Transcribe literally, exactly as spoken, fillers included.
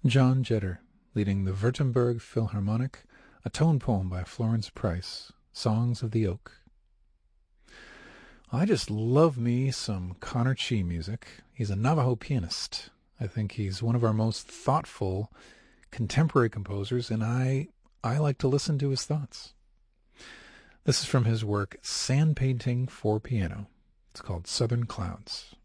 John Jetter, leading the Württemberg Philharmonic, a tone poem by Florence Price, Songs of the Oak. I just love me some Connor Chee music. He's a Navajo pianist. I think he's one of our most thoughtful contemporary composers, and I, I like to listen to his thoughts. This is from his work Sand Painting for Piano. It's called Southern Clouds.